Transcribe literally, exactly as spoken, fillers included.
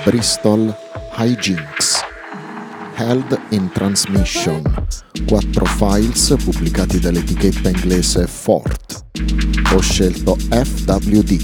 Bristol Hijinks. Held in Transmission, quattro files pubblicati dall'etichetta inglese Fort. Ho scelto F W D,